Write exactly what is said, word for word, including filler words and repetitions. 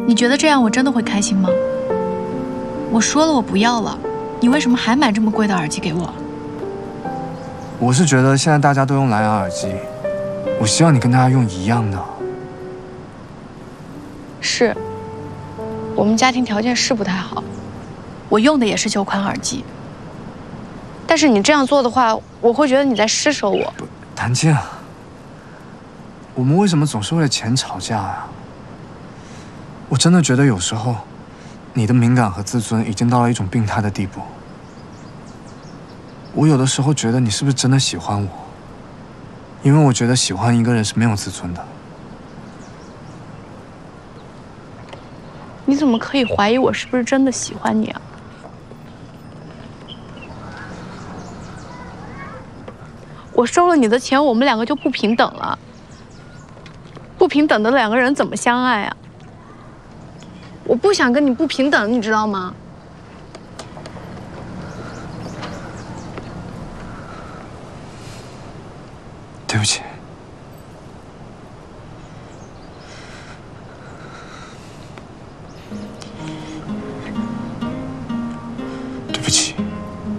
你觉得这样我真的会开心吗？我说了我不要了，你为什么还买这么贵的耳机给我？ 我是觉得现在大家都用蓝牙耳机，我希望你跟大家用一样的。 是，我们家庭条件是不太好，我用的也是旧款耳机。但是你这样做的话，我会觉得你在施舍我。 不，谭静，我们为什么总是为了钱吵架呀？我真的觉得有时候，你的敏感和自尊已经到了一种病态的地步。我有的时候觉得你是不是真的喜欢我？因为我觉得喜欢一个人是没有自尊的。 你怎么可以怀疑我是不是真的喜欢你啊？我收了你的钱，我们两个就不平等了。不平等的两个人怎么相爱啊？我不想跟你不平等，你知道吗？ 对不起。